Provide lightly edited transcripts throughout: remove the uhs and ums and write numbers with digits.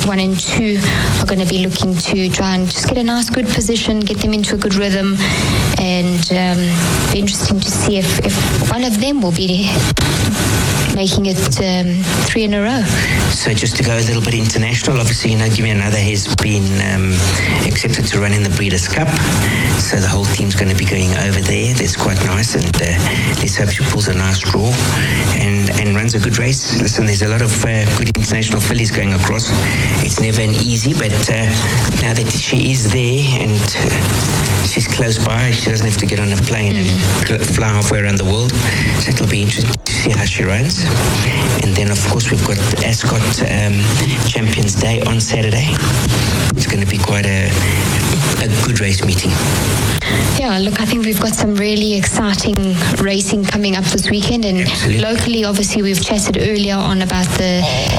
1 and 2 are going to be looking to try and just get a nice good position, get them into a good rhythm, and be interesting to see if one of them will be making it 3 in a row. So just to go a little bit international, obviously, Give Me Another has been accepted to run in the Breeders' Cup. So the whole team's going to be going over there. That's quite nice, and let's hope she pulls a nice draw and runs a good race. Listen, there's a lot of good international fillies going across. It's never an easy, but now that she is there and she's close by, she doesn't have to get on a plane and fly halfway around the world. So it'll be interesting to see how she runs. And then, of course, we've got Ascot Champions Day on Saturday. It's going to be quite a good race meeting. Yeah, look, I think we've got some really exciting racing coming up this weekend, and locally, obviously, we've chatted earlier on about the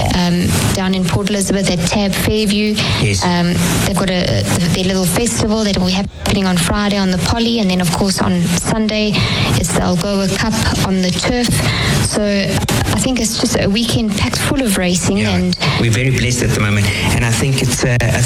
down in Port Elizabeth at Tab Fairview. Yes. They've got their little festival that will be happening on Friday on the Poly, and then, of course, on Sunday it's the Algoa Cup on the turf. So I think it's just a weekend packed full of racing, and we're very blessed at the moment. And I think it's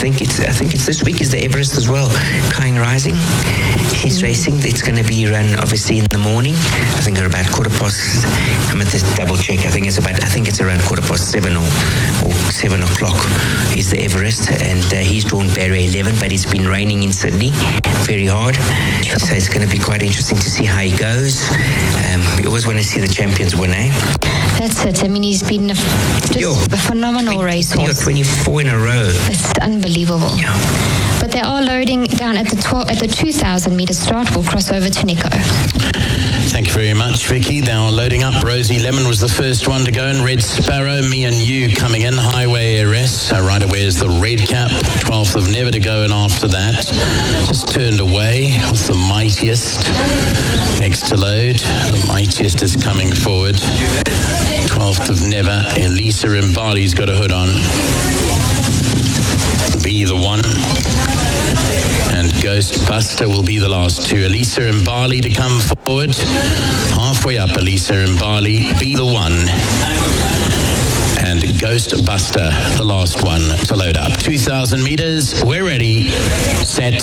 this week is the Everest as well. Kind Rising, he's racing. It's going to be run obviously in the morning. I think at about 7:15. I'm at this double check. I think it's around 7:15 or 7 o'clock is the Everest, and he's drawn barrier 11, but it's been raining in Sydney very hard. So it's going to be quite interesting to see how he goes. We always want to see the champions win, eh? That's it. I mean, he's been just a phenomenal racehorse. 24 in a row. It's unbelievable. Yeah. But they are loading down at the 2,000 metre start. We'll cross over to Nico. Thank you very much, Vicky. Now loading up, Rosie Lemon was the first one to go, and Red Sparrow, Me and You coming in. Highway Heiress, right away is the Red Cap. 12th of Never to go, and after that, just turned away with the Mightiest. Next to load, the Mightiest is coming forward. 12th of Never, Elisa Mbali's got a hood on. Be the One. And Ghostbuster will be the last two. Elisa Mbali to come forward. Halfway up, Elisa Mbali, Be the One. And Ghostbuster, the last one to load up. 2,000 metres, we're ready, set.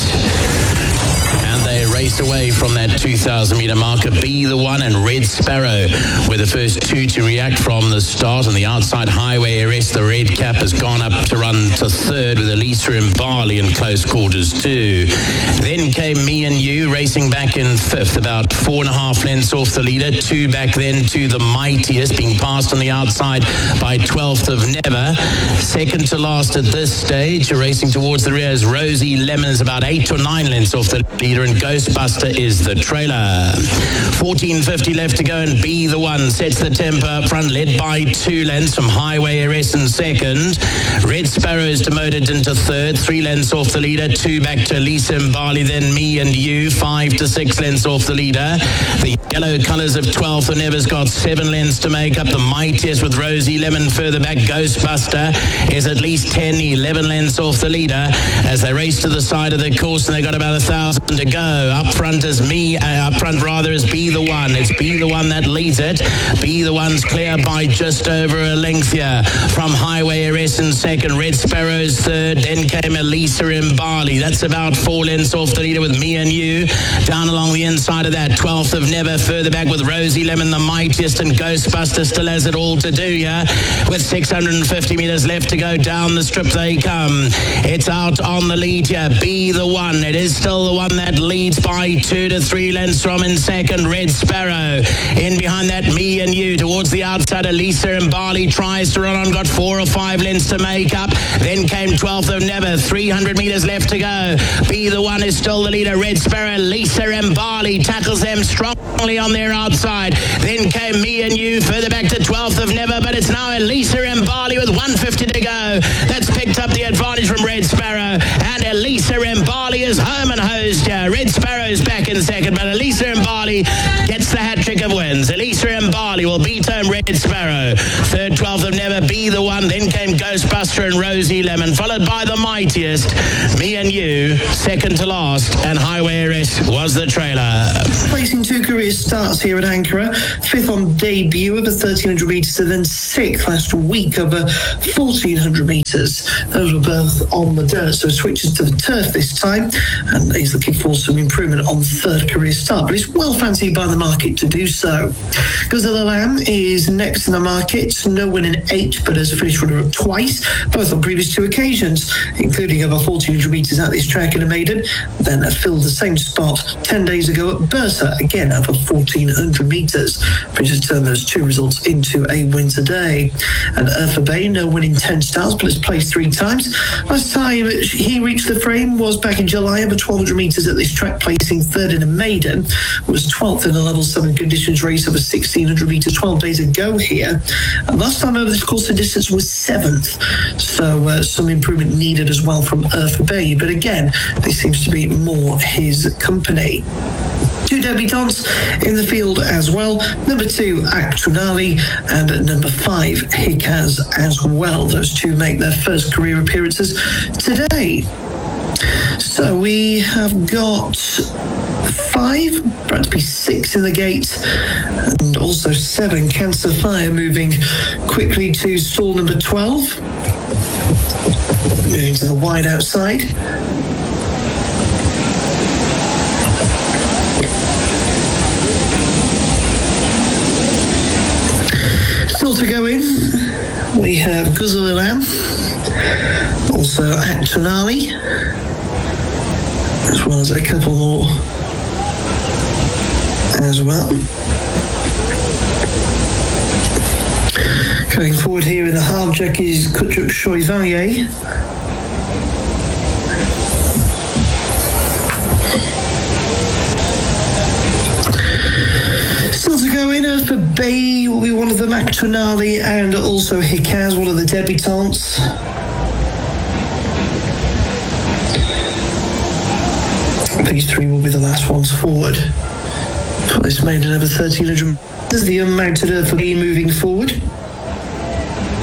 And they race away from that 2,000 metre marker. Be the One and Red Sparrow were the first two to react from the start. On the outside, Highway Heiress, the Red Cap has gone up to run to third with Elisa Mbali in close quarters too. Then came Me and You racing back in fifth, about 4.5 lengths off the leader. Two back then to the Mightiest, being passed on the outside by 12th of Never. Second to last at this stage, racing towards the rear is Rosie Lemon, is about 8 or 9 lengths off the leader, and Ghostbuster is the trailer. 14.50 left to go, and Be the One sets the tempo up front, led by 2 lengths from Highway Heiress in second. Red Sparrow is demoted into third, 3 lengths off the leader. 2 back to Lisa Mbali, then Me and You, 5 to 6 lengths off the leader. The yellow colours of 12th and Ever's got 7 lengths to make up. The Mightiest with Rosie Lemon further back. Ghostbuster is at least 10, 11 lengths off the leader as they race to the side of the course, and they've got about 1,000 to go. Up front is Be the One. It's Be the One that leads it. Be the One's clear by just over a length here from Highway Heiress in second. Red Sparrow's third. Then came Elisa Mbali. That's about 4 lengths off the leader with Me and You. Down along the inside of that, 12th of Never further back with Rosie Lemon, the Mightiest, and Ghostbuster still has it all to do here. With 650 metres left to go down the strip they come. It's out on the lead here. Be the One. It is still the one that leads by 2 to 3 lengths from in second. Red Sparrow. In behind that, Me and You. Towards the outside, Elisa Mbali tries to run on. Got 4 or 5 lengths to make up. Then came 12th of Never. 300 metres left to go. Be the One is still the leader. Red Sparrow. Elisa Mbali tackles them strongly on their outside. Then came Me and You. Further back to 12th of Never. But it's now Elisa Mbali with 150 to go. That's picked up the advantage from Red Sparrow. And Elisa Mbali is home and hosed here. Red Sparrow's back in second, but Elisa Mbali gets the hat-trick of wins. Elisa Mbali will beat home Red Sparrow. Third, 12th of Never Be the One. Then came Ghostbuster and Rosie Lemon, followed by the mightiest, Me and You, second to last, and Highway Arrest was the trailer. Placing 2 career starts here at Ankara, 5th on debut over 1,300 metres and then 6th last week over 1,400 metres. Those were both on the dirt, so switches to the turf this time, and he's looking for some improvement on 3rd career start, but he's well fancied by the market to do so. Gazelle Lamb is next in the market, no win in 8, but has finished runner-up twice, both on previous 2 occasions, including over 1,400 metres at this track in a maiden, then filled the same spot 10 days ago at Bursa, again over 1,400 metres. Princess turned those 2 results into a win today. And Urfa Bay, no win in 10 starts, but has placed 3 times. Last time he reached the frame was back in July over 1,200 metres at this track, placing 3rd in a maiden. Was 12th in a level 7 conditions race over 1,600 metres 12 days ago here. And last time over this course, the distance was 7th. So some improvement needed as well from Urfa Bay. But again, this seems to be more his company. 2 debutantes in the field as well. Number 2, Aktunali, and number 5, Hikaz as well. Those 2 make their first career appearances today. So we have got 5, about to be 6 in the gate, and also 7, Cancer Fire moving quickly to stall number 12. Moving to the wide outside. Still to go in, we have Gazelle Lamb, also Aktunali, as well as a couple more as well. Going forward here in the half jack is Kutchuk Chevalier. Still to go in, Urfa Bay will be one of them, Aktunali, and also Hikaz, one of the debutantes. These 3 will be the last ones forward. For this maiden over 1,300 meters, the unmounted Urfa Bay moving forward.